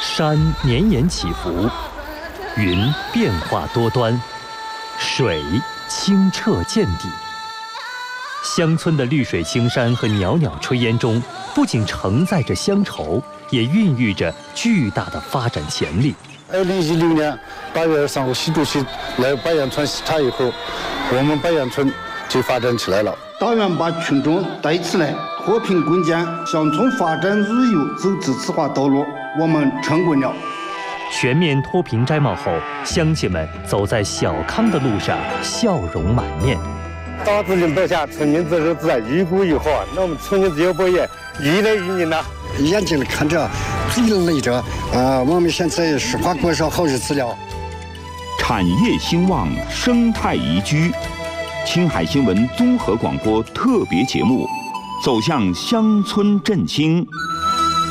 山绵延起伏，云变化多端，水清澈见底。乡村的绿水青山和袅袅炊烟中，不仅承载着乡愁，也孕育着巨大的发展潜力。 2016年8月23号，习主席来白杨村视察以后，我们白杨村就发展起来了。 党员把群众带起来，和平共建乡村发展日有走自治化道路，我们成功了。 全面脱贫摘帽后，乡亲们走在小康的路上，笑容满面。 党治领导下，村民子日子一步一好，那我们村民自由保业愈来愈人了。 眼睛里看着，嘴里累着，我们现在实话过上好日子了。 产业兴旺，生态宜居。青海新闻综合广播特别节目，走向乡村振兴。